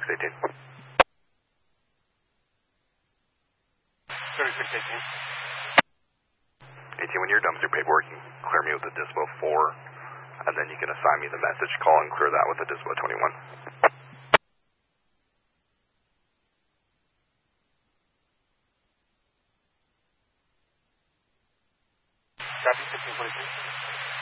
3618. 3618. 18, when you're done with your paperwork, you can clear me with the Dispo 4, and then you can assign me the message call and clear that with the Dispo 21. Copy, 1642.